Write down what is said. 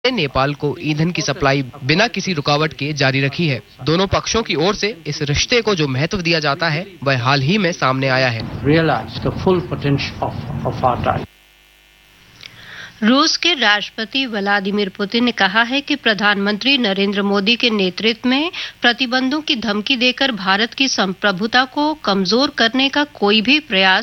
नेपाल को ईंधन की सप्लाई बिना किसी रुकावट के जारी रखी है। दोनों पक्षों की ओर से इस रिश्ते को जो महत्व दिया जाता है वह हाल ही में सामने आया है। रूस के राष्ट्रपति व्लादिमीर पुतिन ने कहा है कि प्रधानमंत्री नरेंद्र मोदी के नेतृत्व में प्रतिबंधों की धमकी देकर भारत की संप्रभुता को कमजोर करने का कोई भी प्रयास